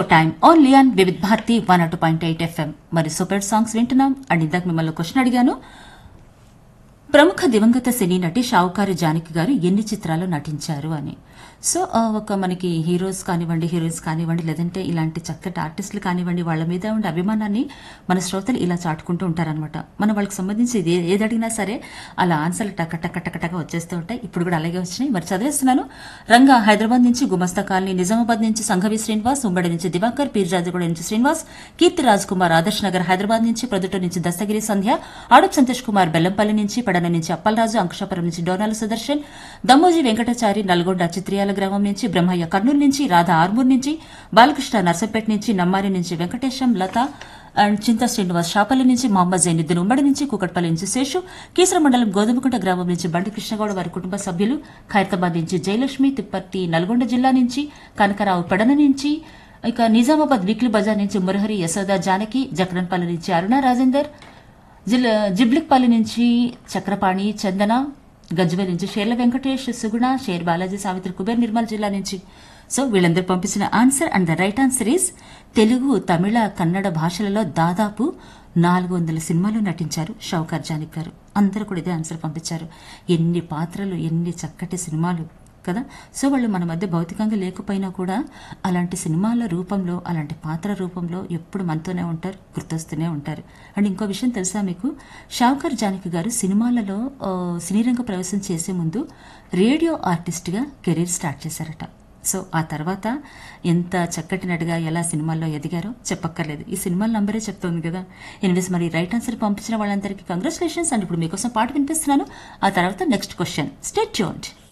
Time only on Vividh Bharati 102.8 FM. మరి super songs వింటున్నాం. And ఇందాక మిమ్మల్ని క్వశ్చన్ అడిగాను, ప్రముఖ దివంగత సినీ నటి షావుకారి జానకి గారు ఎన్ని చిత్రాలు నటించారు అని. సో ఒక మనకి హీరోస్ కానివ్వండి, హీరోయిన్స్ కానివ్వండి, లేదంటే ఇలాంటి చక్కటి ఆర్టిస్టులు కానివ్వండి, వాళ్ళ మీద ఉండే అభిమానాన్ని మన శ్రోతలు ఇలా చాటుకుంటూ ఉంటారనమాట. మనం వాళ్ళకి సంబంధించి ఏది అడిగినా సరే అలా ఆన్సర్లు టక టక టక టక వచ్చేస్తూ ఉంటాయి. ఇప్పుడు కూడా అలాగే వచ్చినాయి. మరి చదివేస్తున్నాను. రంగా హైదరాబాద్ నుంచి గుమస్తా కాలనీ, నిజామాబాద్ నుంచి సంఘవి శ్రీనివాస్, ఉమ్మడి నుంచి దివాకర్, పీర్జాదిగూడ నుంచి శ్రీనివాస్, కీర్తి రాజ్ కుమార్, ఆదర్శ్ నగర్ హైదరాబాద్ నుంచి, ప్రొద్దుటూరు నుంచి దస్తగిరి సంధ్య, ఆడప్ సంతోష్ కుమార్ బెల్లంపల్లి నుంచి, పడన నుంచి అప్పలరాజు, అంకుశాపురం నుంచి డోనాల సుదర్శన్, దమ్మోజీ వెంకటాచారి నల్గొండ చిత్రియాల గ్రామం నుంచి, బ్రహ్మయ్య కర్నూలు నుంచి, రాధా ఆర్మూర్ నుంచి, బాలకృష్ణ నర్సంపేట నుంచి, నమ్మారి నుంచి వెంకటేశం, లత అండ్ చింతా శ్రీనివాస్ షాపల్లి నుంచి, మహమ్మద్ జైనుద్దీన్ ఉమ్మడి నుంచి, కూకట్పల్లి నుంచి శేషు, కీసర మండలం గోధుమకుంట గ్రామం నుంచి బండి కృష్ణగౌడ వారి కుటుంబ సభ్యులు, ఖైరతాబాద్ నుంచి జయలక్ష్మి, తిప్పర్తి నల్గొండ జిల్లా నుంచి, కనకరావు పెడన నుంచి, ఇక నిజామాబాద్ వీక్లీ బజార్ నుంచి మురహరి, యశోద జానకి, జక్రన్పల్లి నుంచి అరుణ రాజేందర్, జిబ్లిక్పల్లి నుంచి చక్రపాణి, చందన, గజ్వేల్ నుంచి షేర్ల వెంకటేష్, సుగుణ, షేర్ బాలాజీ, సావిత్రి, కుబేర్, నిర్మల్ జిల్లా నుంచి. సో వీళ్ళందరూ పంపించిన answer and the right answer is Telugu, తమిళ, కన్నడ భాషలలో దాదాపు 400 సినిమాలు నటించారు షావుకార్ జానకి గారు. అందరూ కూడా ఇదే ఆన్సర్ పంపించారు. ఎన్ని పాత్రలు, ఎన్ని చక్కటి సినిమాలు కదా. సో వాళ్ళు మన మధ్య భౌతికంగా లేకపోయినా కూడా అలాంటి సినిమాల రూపంలో, అలాంటి పాత్ర రూపంలో ఎప్పుడు మనతోనే ఉంటారు, గుర్తొస్తూనే ఉంటారు. అండ్ ఇంకో విషయం తెలుసా మీకు, షావుకార్ జానకి గారు సినిమాలలో సినీ రంగ ప్రవేశం చేసే ముందు రేడియో ఆర్టిస్ట్గా కెరీర్ స్టార్ట్ చేశారట. సో ఆ తర్వాత ఎంత చక్కటి నటిగా ఎలా సినిమాల్లో ఎదిగారో చెప్పక్కర్లేదు. ఈ సినిమాల నంబరే చెప్తోంది కదా. ఎనివేస్ మరి రైట్ ఆన్సర్ పంపించిన వాళ్ళందరికీ కంగ్రాచులేషన్స్. అండ్ ఇప్పుడు మీకోసం పాట వినిపిస్తున్నాను. ఆ తర్వాత నెక్స్ట్ క్వశ్చన్. Stay tuned.